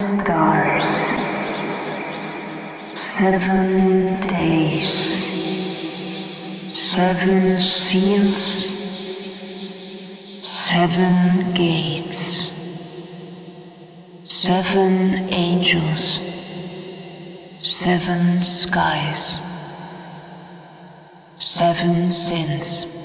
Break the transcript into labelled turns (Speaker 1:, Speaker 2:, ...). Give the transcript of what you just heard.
Speaker 1: stars, 7 days, 7 seals, 7 gates, 7 angels, 7 skies, 7 sins.